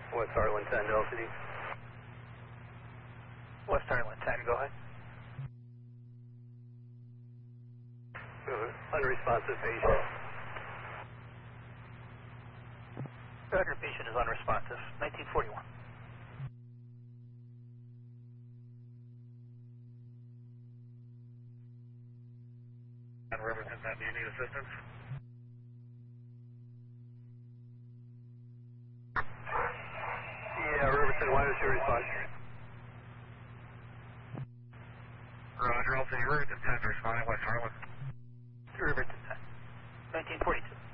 West Harlan 10 to LCD. West Harlan 10, go ahead. Unresponsive patient. Roger, patient is unresponsive. 1941. And Riverton 10, do you need assistance? Yeah, Riverton, why was your response? Roger, LCD Riverton 10, responding West Harlan. Riverton 10. 1942.